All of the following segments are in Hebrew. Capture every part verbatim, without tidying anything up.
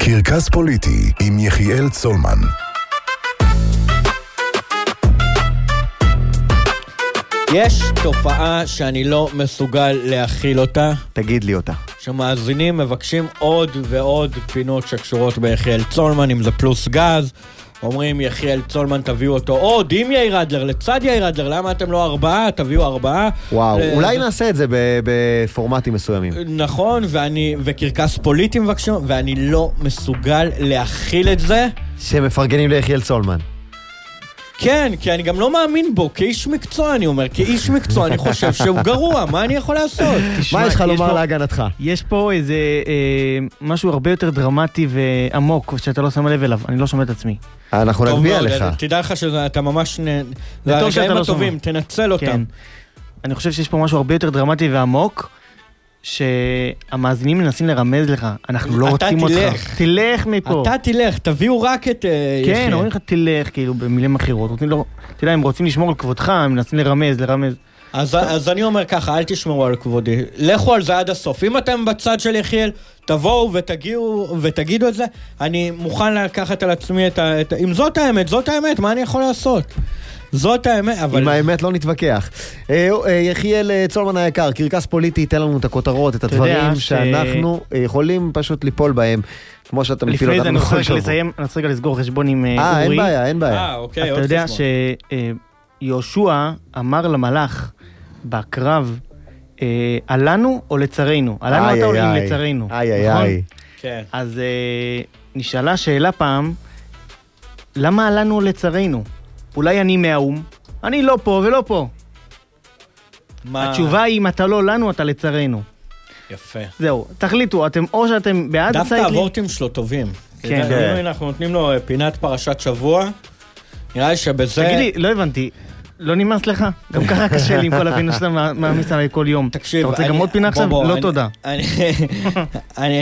קרקס פוליטי עם יחיאל צולמן. יש תופעה שאני לא מסוגל להכיל אותה. תגיד לי אותה. שמאזינים מבקשים עוד ועוד פינות שקשורות ביחיאל צולמן, אם זה פלוס גז. אומרים יחיאל צולמן תביאו אותו עוד עם יאיר אדלר, לצד יאיר אדלר, למה אתם לא ארבעה? תביאו ארבעה. וואו, אולי נעשה את זה בפורמטים מסוימים. נכון, ואני, וקרקס פוליטי מבקשים, ואני לא מסוגל להכיל את זה. שמפרגנים ליחיאל צולמן. כן, כי אני גם לא מאמין בו, כאיש מקצוע אני אומר, כאיש מקצוע אני חושב שהוא גרוע, מה אני יכול לעשות? מה יש לך לומר להגנתך? יש פה איזה משהו הרבה יותר דרמטי ועמוק, שאתה לא שם לב אליו, אני לא שומע את עצמי. אנחנו נגביע לך. תדע לך שאתה ממש, זה הרגעים הטובים, תנצל אותם. אני חושב שיש פה משהו הרבה יותר דרמטי ועמוק, שהמאזינים מנסים לרמז לך, אנחנו לא רוצים אותך. תלך מפה. אתה תלך, תביאו רק את... כן, אומרים לך תלך, כאילו, במילים אחרות. תדע, הם רוצים לשמור על כבודך, הם מנסים לרמז, לרמז. אז אני אומר ככה, אל תשמרו על כבודי. לכו על זה עד הסוף. אם אתם בצד של יחיאל, תבואו ותגיעו ותגידו את זה. אני מוכן לקחת על עצמי את ה... אם זאת האמת, זאת האמת, מה אני יכול לעשות? זאת האמת, אבל... עם האמת לא נתווכח. יחיאל צולמן היקר, קרקס פוליטי, תן לנו את הכותרות, את הדברים שאנחנו יכולים פשוט ליפול בהם, כמו שאתה מפיל אותנו. לפני זה אני רוצה לסיים, אני רוצה לסגור חשבון עם אורי. אה, אין בעיה, אין בעיה. אה, אוקיי, עוד אתה יודע שיהושע אמר למלאך בקרב, עלינו או לצרינו? עלינו אתה עולים לצרינו. איי, איי, איי. כן. אז נשאלה שאלה פעם, למה עלינו לצרינו? אולי אני מהאום, אני לא פה ולא פה. מה? התשובה היא, אם אתה לא לנו, אתה לצרינו. יפה. זהו, תחליטו, אתם או שאתם בעד דווקא סייקלים... דווקא הוורטים שלו טובים. כן. כן. אנחנו נותנים לו פינת פרשת שבוע, נראה לי שבזה... תגיד לי, לא הבנתי, לא נמאס לך? גם ככה קשה לי עם כל הפינה שלה מעמיס עליי כל יום. תקשיב, אתה רוצה גם עוד פינה עכשיו? לא תודה. אני...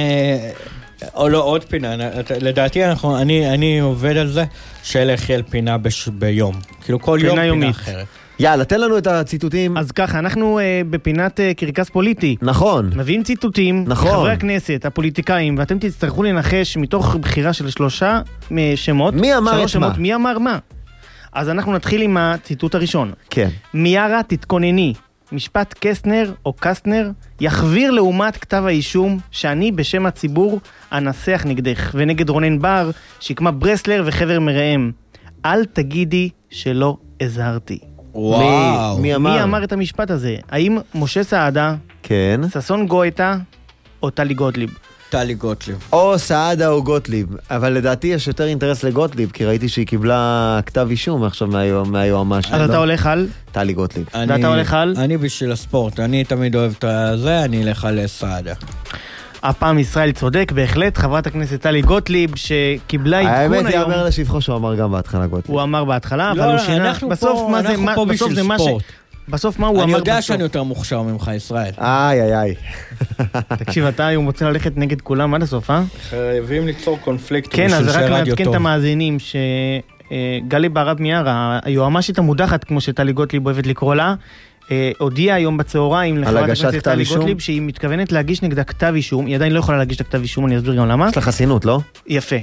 או לא, עוד פינה. לדעתי, אני עובד על זה של יחיאל פינה ביום. כאילו כל יום פינה אחרת. יאללה, תן לנו את הציטוטים. אז ככה, אנחנו בפינת קרקס פוליטי. נכון. מביאים ציטוטים, נכון. חברי הכנסת, הפוליטיקאים, ואתם תצטרכו לנחש מתוך בחירה של שלושה שמות. מי אמר את מה? מי אמר מה? אז אנחנו נתחיל עם הציטוט הראשון. כן. מיארה תתכונני, משפט קסטנר או קסטנר יחביר לעומת כתב האישום שאני בשם הציבור אנסח נגדך, ונגד רונן בר, שקמה ברסלר וחבר מראם. אל תגידי שלא הזהרתי. וואו. מי אמר? מי אמר את המשפט הזה? האם משה סעדה, כן. ששון גואטה או טלי גוטליב? טלי גוטליב. או סעדה או גוטליב, אבל לדעתי יש יותר אינטרס לגוטליב, כי ראיתי שהיא קיבלה כתב אישום עכשיו מהיועמ"ש. אז אתה הולך על? טלי גוטליב. ואתה הולך על? אני בשביל הספורט, אני תמיד אוהב את זה, אני אלך על סעדה. הפעם ישראל צודק, בהחלט, חברת הכנסת טלי גוטליב, שקיבלה עדכון היום. האמת יאמר לשבחו שהוא אמר גם בהתחלה גוטליב. הוא אמר בהתחלה, אבל לא, הוא שינה. אנחנו בסוף פה, מה זה, אנחנו מה, פה בסוף בשביל זה מה ש... ספורט. בסוף מה הוא אמר אני בסוף? יודע שאני יותר מוכשר ממך, ישראל. איי, איי, איי. תקשיב, אתה היום רוצה ללכת נגד כולם עד הסוף, אה? חייבים ליצור קונפליקט. כן, אז רק נעדכן את המאזינים שגלי בהרב מיארה, היועמ"שית המודחת, כמו שטלי גוטליב אוהבת לקרוא לה, הודיעה היום בצהריים לחברת הכנסת טלי גוטליב שהיא מתכוונת להגיש נגדה כתב אישום, היא עדיין לא יכולה להגיש את הכתב אישום, אני אסביר גם למה. יש לה חסינות, לא? יפה.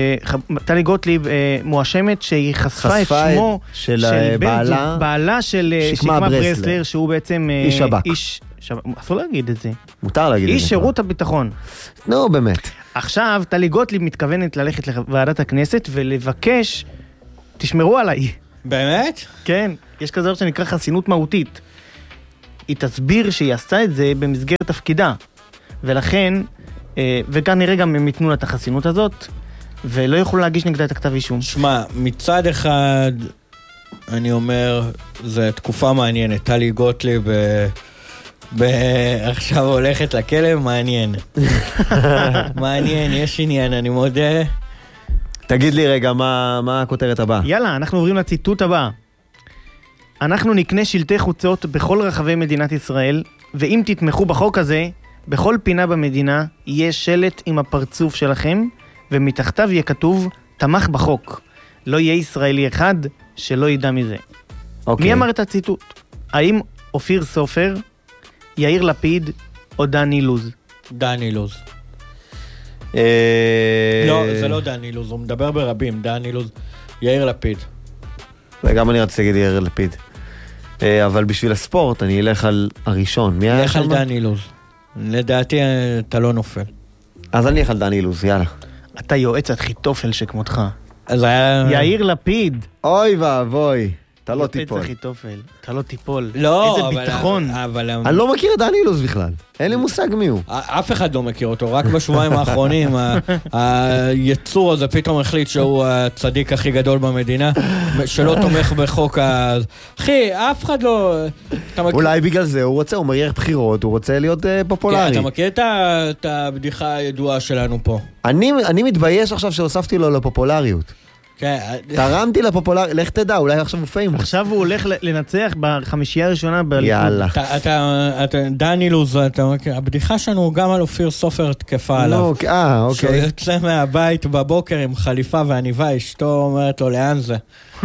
טלי גוטליב מואשמת שהיא חשפה את שמו של בעלה, בעלה של שקמה ברסלר, שהוא בעצם איש שב"כ. אסור להגיד את זה. מותר להגיד את זה. איש שירות הביטחון. נו, באמת. עכשיו, טלי גוטליב מתכוונת ללכת לוועדת הכנסת ולבקש, תשמרו עליי. באמת? כן, יש כזה שנקרא חסינות מהותית. היא תסביר שהיא עשתה את זה במסגרת תפקידה, ולכן, וכנראה גם הם ייתנו לה את החסינות הזאת, ולא יוכלו להגיש נגדה את הכתב אישום. שמע, מצד אחד, אני אומר, זו תקופה מעניינת. טלי גוטליב עכשיו הולכת לכלא, מעניין. מעניין, יש עניין, אני מודה. תגיד לי רגע, מה, מה הכותרת הבאה? יאללה, אנחנו עוברים לציטוט הבא. אנחנו נקנה שלטי חוצות בכל רחבי מדינת ישראל, ואם תתמכו בחוק הזה, בכל פינה במדינה יהיה שלט עם הפרצוף שלכם, ומתחתיו יהיה כתוב, תמך בחוק. לא יהיה ישראלי אחד שלא ידע מזה. אוקיי. מי אמר את הציטוט? האם אופיר סופר, יאיר לפיד או דני לוז? דני לוז. לא, זה לא דן אילוז, הוא מדבר ברבים, דן אילוז, יאיר לפיד. וגם אני רציתי להגיד יאיר לפיד. אבל בשביל הספורט אני אלך על הראשון. מי היה אלך על דן אילוז. לדעתי אתה לא נופל. אז אני אלך על דן אילוז, יאללה. אתה יועץ אחיתופל שכמותך. אז היה... יאיר לפיד. אוי ואבוי. אתה לא תיפול. יועץ אחיתופול. אתה לא תיפול. לא, איזה ביטחון. אבל... אני לא מכיר את דן אילוז בכלל. אין לי מושג מי הוא. אף אחד לא מכיר אותו, רק בשבועיים האחרונים היצור הזה פתאום החליט שהוא הצדיק הכי גדול במדינה, שלא תומך בחוק ה... אחי, אף אחד לא... אולי בגלל זה הוא רוצה, הוא מריח בחירות, הוא רוצה להיות פופולרי. אתה מכיר את הבדיחה הידועה שלנו פה? אני מתבייש עכשיו שהוספתי לו לפופולריות. תרמתי לפופולרי, לך תדע, אולי עכשיו הוא פיימוס. עכשיו הוא הולך לנצח בחמישייה הראשונה בליכוד. יאללה. דן אילוז, הבדיחה שלנו גם על אופיר סופר תקפה עליו. אה, אוקיי. שיוצא מהבית בבוקר עם חליפה ועניבה, אשתו אומרת לו, לאן זה?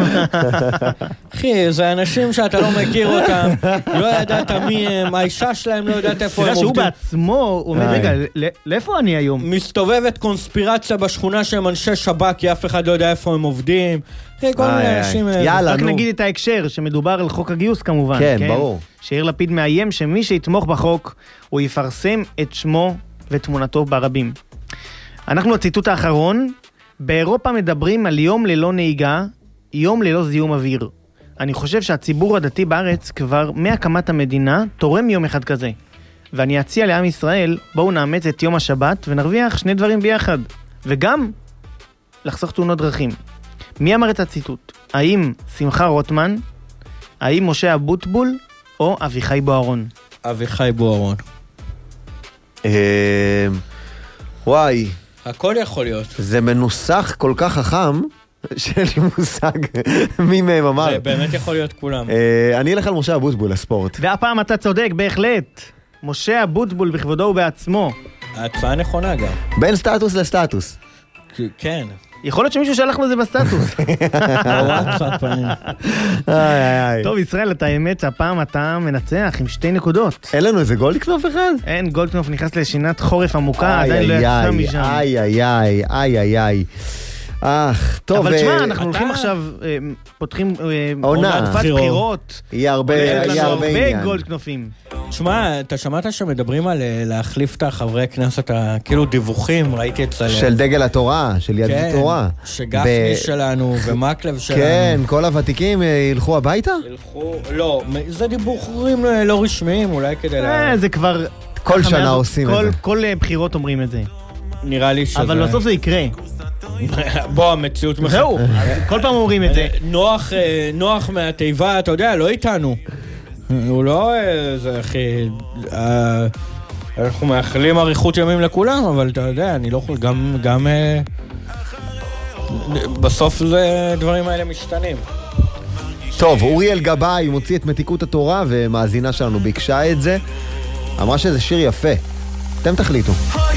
אחי, זה אנשים שאתה לא מכיר אותם, לא ידעת מי הם, האישה שלהם לא יודעת איפה הם עובדים. שהוא בעצמו אומר, רגע, לאיפה אני היום? מסתובבת קונספירציה בשכונה שהם אנשי שב"כ, כי אף אחד לא יודע איפה הם עובדים. אחי, כל מיני אנשים... יאללה, רק נו. נגיד את ההקשר, שמדובר על חוק הגיוס כמובן. כן, ברור. שיאיר לפיד מאיים שמי שיתמוך בחוק, הוא יפרסם את שמו ותמונתו ברבים. אנחנו הציטוט האחרון, באירופה מדברים על יום ללא נהיגה, יום ללא זיהום אוויר. אני חושב שהציבור הדתי בארץ כבר מהקמת המדינה תורם יום אחד כזה. ואני אציע לעם ישראל, בואו נאמץ את יום השבת ונרוויח שני דברים ביחד. וגם לחסוך תאונות דרכים. מי אמר את הציטוט? האם שמחה רוטמן, האם משה אבוטבול או אביחי בוארון? אביחי בוארון. וואי. הכל יכול להיות. זה מנוסח כל כך חכם. שאין לי מושג מי מהם אמר. זה באמת יכול להיות כולם. אני אלך על משה אבוטבול לספורט. והפעם אתה צודק, בהחלט. משה אבוטבול בכבודו ובעצמו. ההצעה נכונה גם. בין סטטוס לסטטוס. כן. יכול להיות שמישהו שלח לו זה בסטטוס. בוואטסאפ. טוב, ישראל, אתה האמת שהפעם אתה מנצח עם שתי נקודות. אין לנו איזה גולדקנופ אחד? אין, גולדקנופ נכנס לשינת חורף עמוקה, עדיין לא יצא משם. איי, איי, איי, איי, איי, איי. אך, טוב. אבל תשמע, אנחנו הולכים עכשיו, פותחים עונת בחירות. יהיה הרבה עניין. גולדקנופים. תשמע, אתה שמעת שמדברים על להחליף את החברי הכנסת, כאילו דיווחים, ראיתי את זה. של דגל התורה, של יהדות התורה. שגפני שלנו ומקלב שלנו. כן, כל הוותיקים ילכו הביתה? ילכו, לא, זה דיווחים לא רשמיים, אולי כדי לה... זה כבר... כל שנה עושים את זה. כל בחירות אומרים את זה. נראה לי שזה... אבל בסוף זה יקרה. בוא, המציאות מחכה. זהו, כל פעם אומרים את זה. נוח, נוח מהתיבה, אתה יודע, לא איתנו. הוא לא, זה הכי... אנחנו מאחלים אריכות ימים לכולם, אבל אתה יודע, אני לא יכול, גם, גם... בסוף זה, דברים האלה משתנים. טוב, אוריאל גבאי מוציא את מתיקות התורה, ומאזינה שלנו ביקשה את זה. אמרה שזה שיר יפה. אתם תחליטו.